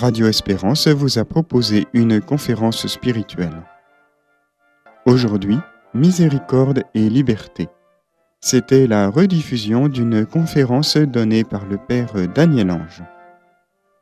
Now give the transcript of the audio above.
Radio Espérance vous a proposé une conférence spirituelle. Aujourd'hui, Miséricorde et Liberté. C'était la rediffusion d'une conférence donnée par le Père Daniel Ange.